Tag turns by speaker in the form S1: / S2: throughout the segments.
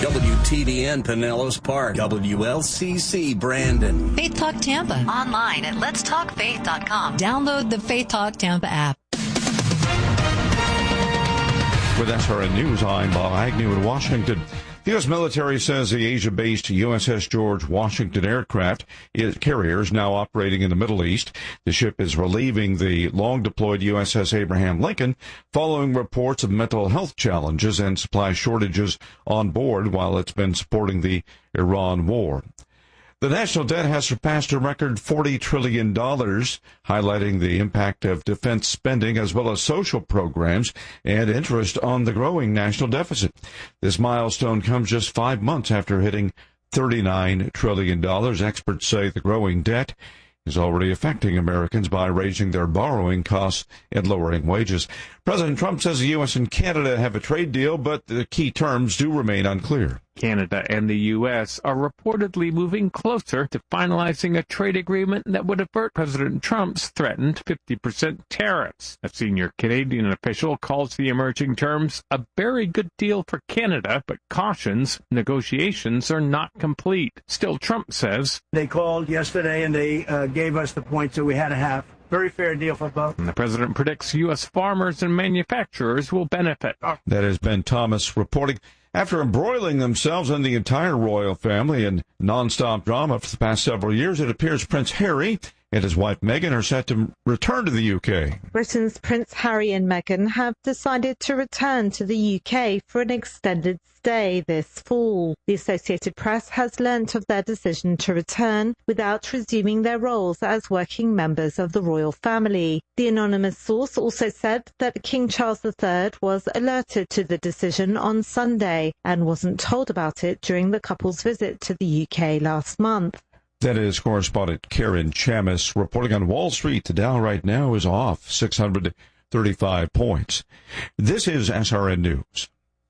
S1: WTVN Pinellas Park, WLCC Brandon.
S2: Faith Talk Tampa. Online at letstalkfaith.com. Download the Faith Talk Tampa app.
S3: With SRN News, I'm Bob Agnew in Washington. The U.S. military says the Asia-based USS George Washington aircraft carrier is now operating in the Middle East. The ship is relieving the long-deployed USS Abraham Lincoln following reports of mental health challenges and supply shortages on board while it's been supporting the Iran war. The national debt has surpassed a record $40 trillion, highlighting the impact of defense spending as well as social programs and interest on the growing national deficit. This milestone comes just 5 months after hitting $39 trillion. Experts say the growing debt is already affecting Americans by raising their borrowing costs and lowering wages. President Trump says the U.S. and Canada have a trade deal, but the key terms do remain unclear.
S4: Canada and the U.S. are reportedly moving closer to finalizing a trade agreement that would avert President Trump's threatened 50% tariffs. A senior Canadian official calls the emerging terms a very good deal for Canada, but cautions negotiations are not complete. Still, Trump says,
S5: they called yesterday and they gave us the points that we had to have. Very fair deal for both.
S4: And the president predicts U.S. farmers and manufacturers will benefit.
S3: That is Ben Thomas reporting. After embroiling themselves and the entire royal family in nonstop drama for the past several years, it appears Prince Harry and his wife Meghan are set to return to the UK.
S6: Britain's Prince Harry and Meghan have decided to return to the UK for an extended stay this fall. The Associated Press has learnt of their decision to return without resuming their roles as working members of the royal family. The anonymous source also said that King Charles III was alerted to the decision on Sunday and wasn't told about it during the couple's visit to the UK last month.
S3: That is correspondent Karen Chamis reporting on Wall Street. The Dow right now is off 635 points. This is SRN News.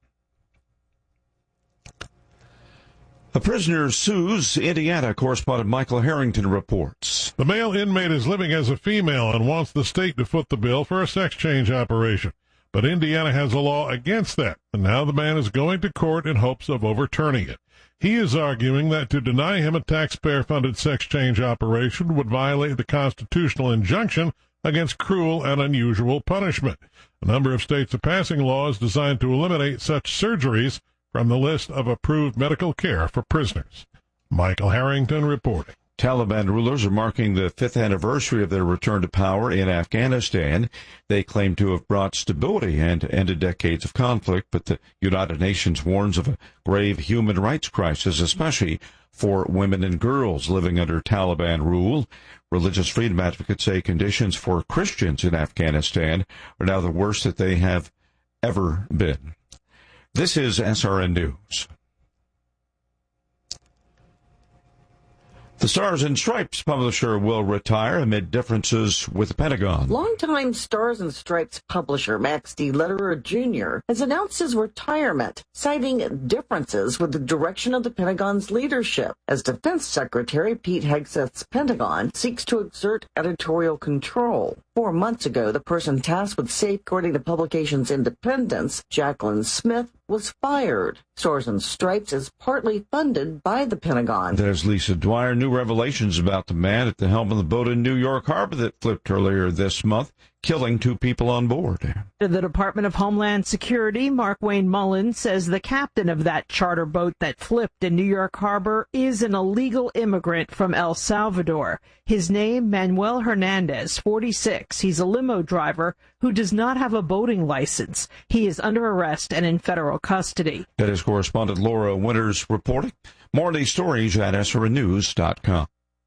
S3: A prisoner sues Indiana. Correspondent Michael Harrington reports.
S7: The male inmate is living as a female and wants the state to foot the bill for a sex change operation. But Indiana has a law against that, and now the man is going to court in hopes of overturning it. He is arguing that to deny him a taxpayer-funded sex change operation would violate the constitutional injunction against cruel and unusual punishment. A number of states are passing laws designed to eliminate such surgeries from the list of approved medical care for prisoners. Michael Harrington reporting.
S3: Taliban rulers are marking the 5th anniversary of their return to power in Afghanistan. They claim to have brought stability and ended decades of conflict, but the United Nations warns of a grave human rights crisis, especially for women and girls living under Taliban rule. Religious freedom advocates say conditions for Christians in Afghanistan are now the worst that they have ever been. This is SRN News. The Stars and Stripes publisher will retire amid differences with the Pentagon.
S8: Longtime Stars and Stripes publisher Max D. Lederer Jr. has announced his retirement, citing differences with the direction of the Pentagon's leadership. As Defense Secretary Pete Hegseth's Pentagon seeks to exert editorial control. 4 months ago, the person tasked with safeguarding the publication's independence, Jacqueline Smith, was fired. Stars and Stripes is partly funded by the Pentagon.
S3: There's Lisa Dwyer. New revelations about the man at the helm of the boat in New York Harbor that flipped earlier this month, killing 2 people on board.
S9: The Department of Homeland Security, Mark Wayne Mullen, says the captain of that charter boat that flipped in New York Harbor is an illegal immigrant from El Salvador. His name, Manuel Hernandez, 46. He's a limo driver who does not have a boating license. He is under arrest and in federal custody.
S3: That is correspondent Laura Winters reporting. More of these stories at SRNnews.com.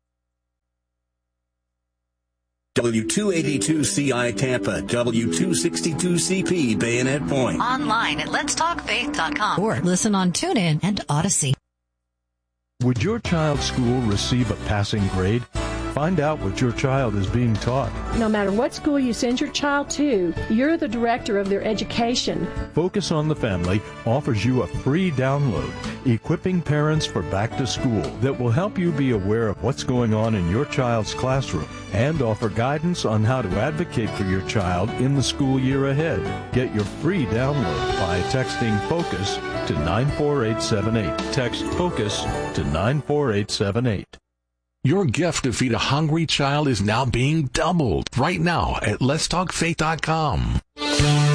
S1: W282CI Tampa, W262CP Bayonet Point.
S2: Online at letstalkfaith.com or listen on TuneIn and Odyssey.
S10: Would your child's school receive a passing grade? Find out what your child is being taught.
S11: No matter what school you send your child to, you're the director of their education.
S10: Focus on the Family offers you a free download, Equipping Parents for Back to School, that will help you be aware of what's going on in your child's classroom and offer guidance on how to advocate for your child in the school year ahead. Get your free download by texting FOCUS to 94878. Text FOCUS to 94878.
S12: Your gift to feed a hungry child is now being doubled right now at letstalkfaith.com.